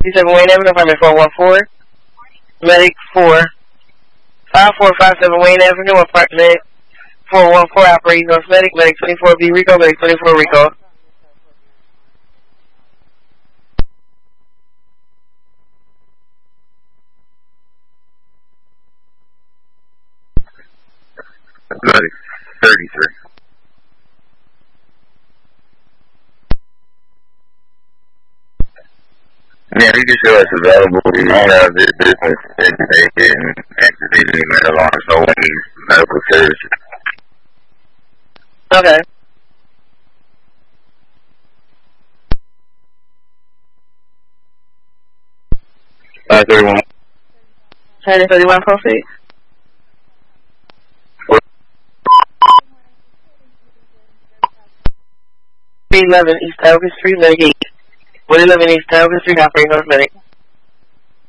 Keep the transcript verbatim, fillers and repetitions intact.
seven Wayne Avenue, apartment four one four. Medic four. five four five seven Wayne Avenue, apartment four one four, operating North Medic, Medic twenty-four B Rico, Medic twenty-four Rico. Medic thirty-three. Yeah, he can show us available. We don't have this business educated and activated any medical alarms, no one needs medical services. Okay. Uh, thirty-one. ten thirty-one, proceed. three eleven East Elgin Street, Medic eight. one eleven East Elgin Street, operating North Medic.